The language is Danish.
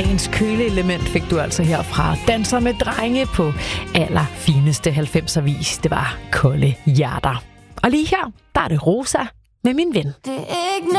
Dagens køleelement fik du altså her fra Danser med drenge på allerfineste 90'er-vis. Det var Kolde Hjerter. Og lige her, der er det Rosa med Min Ven. Det er ikke